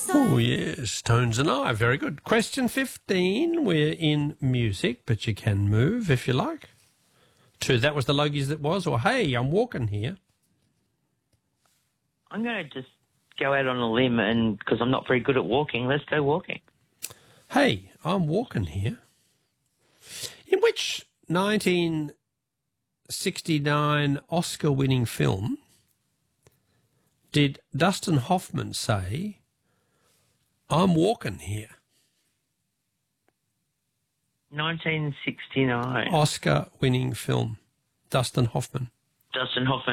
Oh, yes, Tones and I. Very good. Question 15. We're in music, but you can move if you like. To That Was the Logies That Was, or Hey, I'm Walking Here. I'm going to just go out on a limb, and because I'm not very good at walking, let's go walking. Hey, I'm Walking Here. In which 1969 Oscar-winning film did Dustin Hoffman say, I'm walking here? 1969. Oscar-winning film. Dustin Hoffman. Dustin Hoffman.